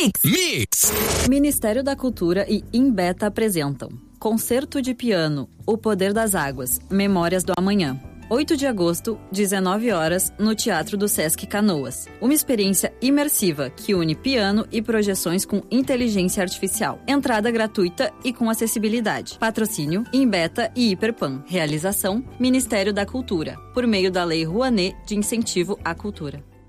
Mix. Ministério da Cultura e Imbeta apresentam Concerto de Piano, O Poder das Águas, Memórias do Amanhã. 8 de agosto, 19 horas, no Teatro do Sesc Canoas. Uma experiência imersiva que une piano e projeções com inteligência artificial. Entrada gratuita e com acessibilidade. Patrocínio, Imbeta e Hiperpan. Realização, Ministério da Cultura, por meio da Lei Rouanet de Incentivo à Cultura.